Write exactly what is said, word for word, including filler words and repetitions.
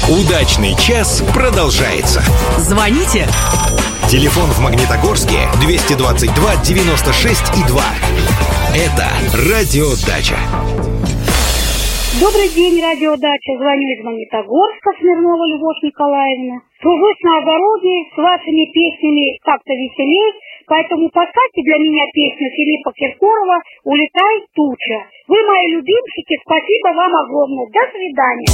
Удачный час продолжается. Звоните. Телефон в Магнитогорске двести двадцать два девяносто шесть и два. Это Радиодача. Добрый день, Радиодача. Звоню из Магнитогорска, Смирнова Любовь Николаевна. Служусь на огороде, с вашими песнями как-то веселей, поэтому поставьте для меня песню Филиппа Киркорова «Улетай, туча». Вы мои любимчики, спасибо вам огромное. До свидания.